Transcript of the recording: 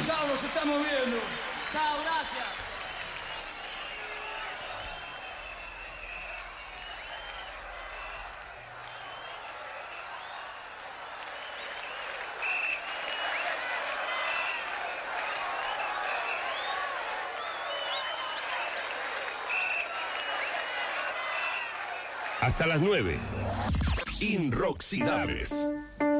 Chao, nos estamos viendo. Chao, gracias. Hasta las 9. Inroxidables.